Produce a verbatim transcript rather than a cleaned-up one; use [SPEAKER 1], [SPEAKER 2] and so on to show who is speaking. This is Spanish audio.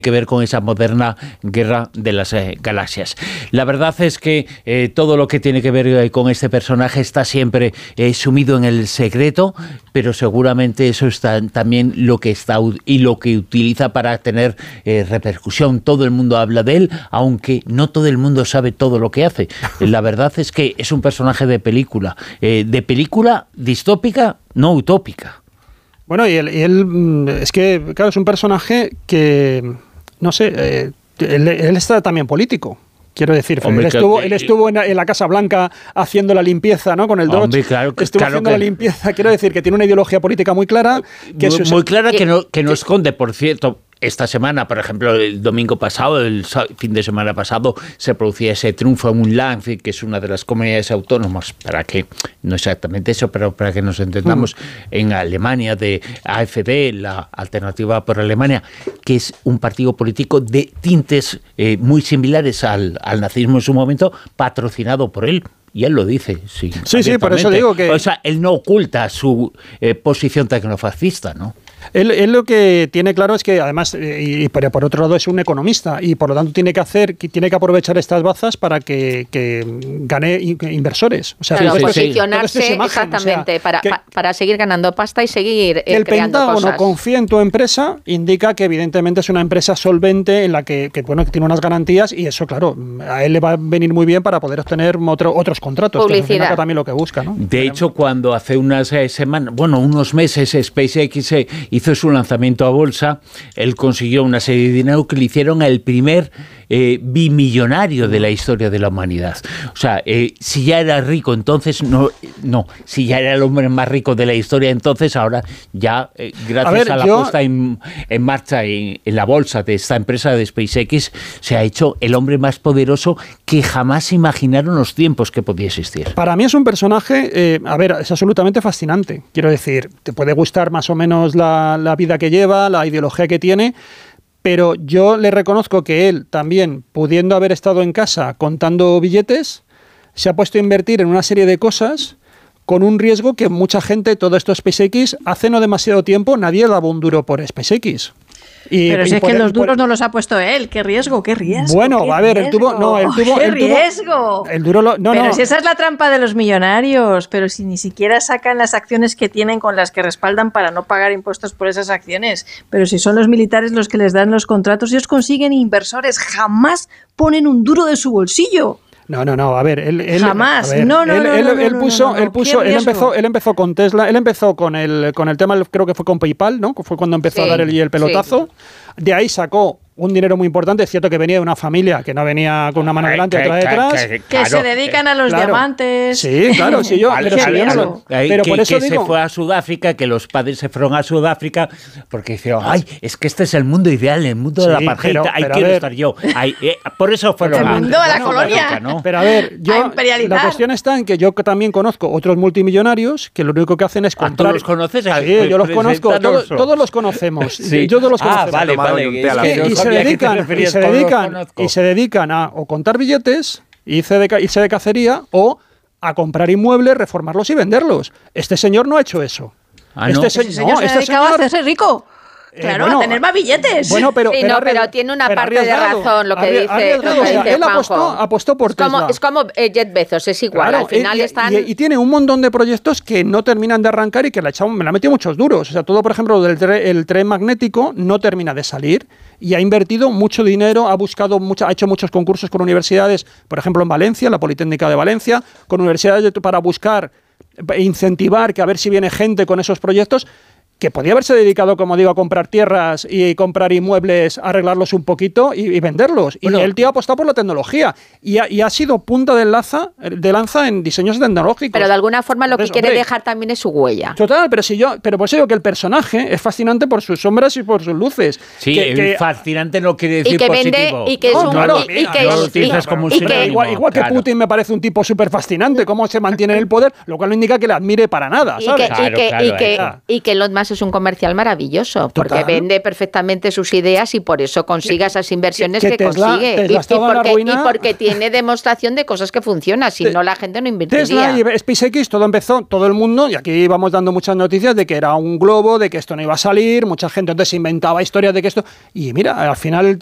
[SPEAKER 1] que ver con esa moderna guerra de las eh, galaxias. La verdad es que eh, todo lo que tiene que ver eh, con este personaje está siempre eh, sumido en el secreto, pero seguramente eso está también lo que está y lo que utiliza para tener eh, repercusión. Todo el mundo habla de él, aunque no todo el mundo sabe todo lo que hace. La verdad es que es un personaje de película, eh, de película distópica, no utópica.
[SPEAKER 2] Bueno, y él, y él es que, claro, es un personaje que... No sé, eh, él, él está también político. Quiero decir, Hombre, él estuvo, que, él estuvo en, en la Casa Blanca haciendo la limpieza, ¿no? Con el Dodge.
[SPEAKER 1] Claro,
[SPEAKER 2] estuvo
[SPEAKER 1] claro
[SPEAKER 2] haciendo
[SPEAKER 1] que,
[SPEAKER 2] la limpieza. Quiero decir que tiene una ideología política muy clara. Que
[SPEAKER 1] muy,
[SPEAKER 2] eso,
[SPEAKER 1] muy clara que no, que no esconde, por cierto. Esta semana, por ejemplo, el domingo pasado, el fin de semana pasado, se producía ese triunfo en un Land, que es una de las comunidades autónomas, para que, no exactamente eso, pero para que nos entendamos, mm. en Alemania, de A F D, la Alternativa por Alemania, que es un partido político de tintes eh, muy similares al, al nazismo en su momento, patrocinado por él. Y él lo dice, sí.
[SPEAKER 2] Sí, sí, por eso digo que...
[SPEAKER 1] O sea, él no oculta su eh, posición tecnofascista, ¿no?
[SPEAKER 2] Él, él lo que tiene claro es que, además, y, y por, por otro lado es un economista y por lo tanto tiene que hacer, tiene que aprovechar estas bazas para que, que gane inversores. O sea,
[SPEAKER 3] claro,
[SPEAKER 2] sí,
[SPEAKER 3] posicionarse
[SPEAKER 2] sí. imagen,
[SPEAKER 3] exactamente, o sea, para,
[SPEAKER 2] que,
[SPEAKER 3] para seguir ganando pasta y seguir eh,
[SPEAKER 2] el
[SPEAKER 3] creando
[SPEAKER 2] Pentágono
[SPEAKER 3] cosas.
[SPEAKER 2] confía en tu empresa, indica que evidentemente es una empresa solvente en la que, que, bueno, que tiene unas garantías y eso, claro, a él le va a venir muy bien para poder obtener otro, otros contratos.
[SPEAKER 3] Publicidad.
[SPEAKER 2] Que es también lo que busca, ¿no?
[SPEAKER 1] De hecho, cuando hace unas eh, semanas, bueno, unos meses, SpaceX eh, hizo su lanzamiento a bolsa, él consiguió una serie de dinero que le hicieron el primer eh, bimillonario de la historia de la humanidad. O sea, eh, si ya era rico entonces, no, no, si ya era el hombre más rico de la historia entonces, ahora ya, eh, gracias a, ver, a la yo... puesta en, en marcha en, en la bolsa de esta empresa de SpaceX, se ha hecho el hombre más poderoso que jamás imaginaron los tiempos que podía existir.
[SPEAKER 2] Para mí es un personaje, eh, a ver, es absolutamente fascinante. Quiero decir, te puede gustar más o menos la, la vida que lleva, la ideología que tiene, pero yo le reconozco que él también, pudiendo haber estado en casa contando billetes, se ha puesto a invertir en una serie de cosas con un riesgo que mucha gente, todo esto SpaceX, hace no demasiado tiempo nadie daba un duro por SpaceX.
[SPEAKER 4] Y, pero si y es que los duros por... no los ha puesto él, qué riesgo, qué riesgo.
[SPEAKER 2] Bueno,
[SPEAKER 4] qué
[SPEAKER 2] a ver,
[SPEAKER 4] riesgo.
[SPEAKER 2] el tubo, no, el tubo,
[SPEAKER 4] qué
[SPEAKER 2] el tubo,
[SPEAKER 4] riesgo.
[SPEAKER 2] El duro lo, no,
[SPEAKER 4] pero
[SPEAKER 2] no.
[SPEAKER 4] si esa es la trampa de los millonarios, pero si ni siquiera sacan las acciones que tienen con las que respaldan para no pagar impuestos por esas acciones, pero si son los militares los que les dan los contratos, ellos consiguen inversores, jamás ponen un duro de su bolsillo.
[SPEAKER 2] No, no, no, a ver, él, él
[SPEAKER 4] jamás,
[SPEAKER 2] a ver,
[SPEAKER 4] no, no,
[SPEAKER 2] él,
[SPEAKER 4] no,
[SPEAKER 2] él,
[SPEAKER 4] no, no,
[SPEAKER 2] él puso,
[SPEAKER 4] no, no,
[SPEAKER 2] él puso, él empezó, él empezó con Tesla, él empezó con el, con el tema, creo que fue con PayPal, ¿no? Fue cuando empezó sí, a dar el, el pelotazo. Sí. De ahí sacó un dinero muy importante. Es cierto que venía de una familia que no venía con una mano delante y otra detrás.
[SPEAKER 4] Que, que, que, que se dedican a los
[SPEAKER 2] claro.
[SPEAKER 4] diamantes.
[SPEAKER 2] Sí, claro, sí, yo.
[SPEAKER 1] Vale,
[SPEAKER 2] pero
[SPEAKER 1] vale,
[SPEAKER 2] sí,
[SPEAKER 1] vale.
[SPEAKER 2] no, pero
[SPEAKER 1] que,
[SPEAKER 2] por eso
[SPEAKER 1] que
[SPEAKER 2] digo,
[SPEAKER 1] se fue a Sudáfrica, que los padres se fueron a Sudáfrica porque dijeron, ay, es que este es el mundo ideal, el mundo sí, de la apartheid, ahí quiero ver, estar yo. Ahí, eh, por eso fueron
[SPEAKER 4] el
[SPEAKER 1] a,
[SPEAKER 4] mundo de la
[SPEAKER 1] no,
[SPEAKER 4] colonia.
[SPEAKER 1] Sudáfrica, ¿no?
[SPEAKER 2] Pero a ver, yo, la cuestión está en que yo también conozco otros multimillonarios que lo único que hacen es comprar.
[SPEAKER 1] ¿Tú los conoces?
[SPEAKER 2] Sí, yo los conozco, todos, todos los conocemos. Sí. Yo todos los conozco.
[SPEAKER 1] Ah, vale, vale.
[SPEAKER 2] Y se dedican, y se dedican y se dedican a o contar billetes, irse de, irse de cacería, o a comprar inmuebles, reformarlos y venderlos. Este señor no ha hecho eso.
[SPEAKER 1] Ah,
[SPEAKER 2] este
[SPEAKER 1] no.
[SPEAKER 2] se,
[SPEAKER 4] Ese señor
[SPEAKER 2] no,
[SPEAKER 4] se
[SPEAKER 2] este
[SPEAKER 4] dedicaba
[SPEAKER 2] señor,
[SPEAKER 4] a hacerse rico. Claro, eh, bueno, a tener más billetes.
[SPEAKER 2] Bueno, pero,
[SPEAKER 3] sí,
[SPEAKER 2] pero,
[SPEAKER 3] no, pero tiene una parte de razón lo que
[SPEAKER 2] arri
[SPEAKER 3] dice,
[SPEAKER 2] arriesgado,
[SPEAKER 3] lo que
[SPEAKER 2] o sea,
[SPEAKER 3] dice
[SPEAKER 2] él apostó, apostó por
[SPEAKER 3] es como,
[SPEAKER 2] Tesla.
[SPEAKER 3] Es como eh, Jeff Bezos, es igual.
[SPEAKER 2] Claro,
[SPEAKER 3] al final
[SPEAKER 2] y,
[SPEAKER 3] están...
[SPEAKER 2] Y, y tiene un montón de proyectos que no terminan de arrancar y que le ha, echado, me le ha metido muchos duros. O sea, todo, por ejemplo, del tre el tren magnético no termina de salir y ha invertido mucho dinero, ha buscado, mucha, ha hecho muchos concursos con universidades, por ejemplo, en Valencia, la Politécnica de Valencia, con universidades para buscar, incentivar, que a ver si viene gente con esos proyectos, que podía haberse dedicado, como digo, a comprar tierras y comprar inmuebles, arreglarlos un poquito y, y venderlos. Bueno, y el tío ha apostado por la tecnología y ha, y ha sido punta de lanza, de lanza en diseños tecnológicos.
[SPEAKER 3] Pero de alguna forma lo
[SPEAKER 2] Entonces,
[SPEAKER 3] que quiere
[SPEAKER 2] hombre,
[SPEAKER 3] dejar también es su huella.
[SPEAKER 2] Total, pero si yo, pero por eso digo que el personaje es fascinante por sus sombras y por sus luces.
[SPEAKER 1] Sí,
[SPEAKER 2] que, que,
[SPEAKER 1] fascinante no quiere decir
[SPEAKER 3] y que
[SPEAKER 1] positivo.
[SPEAKER 3] Vende, y que es
[SPEAKER 2] no,
[SPEAKER 3] un,
[SPEAKER 2] claro,
[SPEAKER 3] y, y que
[SPEAKER 1] no
[SPEAKER 3] es,
[SPEAKER 1] lo utilizas como un
[SPEAKER 3] y que,
[SPEAKER 2] igual, igual que
[SPEAKER 1] claro.
[SPEAKER 2] Putin me parece un tipo súper fascinante, cómo se mantiene en el poder, lo cual no indica que le admire para nada,
[SPEAKER 3] y
[SPEAKER 2] ¿sabes?
[SPEAKER 3] que,
[SPEAKER 1] Claro,
[SPEAKER 3] y que,
[SPEAKER 1] claro,
[SPEAKER 3] y que,
[SPEAKER 1] claro.
[SPEAKER 3] y que lo más es un comercial maravilloso, porque
[SPEAKER 2] Total.
[SPEAKER 3] vende perfectamente sus ideas y por eso consigue esas inversiones que,
[SPEAKER 2] que Tesla-
[SPEAKER 3] consigue.
[SPEAKER 2] Tesla
[SPEAKER 3] y, y
[SPEAKER 2] estaba en la
[SPEAKER 3] porque,
[SPEAKER 2] ruina.
[SPEAKER 3] y porque tiene demostración de cosas que funcionan, si
[SPEAKER 2] Te-
[SPEAKER 3] no la gente no invertiría.
[SPEAKER 2] Tesla y SpaceX, todo empezó, todo el mundo, y aquí íbamos dando muchas noticias de que era un globo, de que esto no iba a salir, mucha gente entonces inventaba historias de que esto, y mira, al final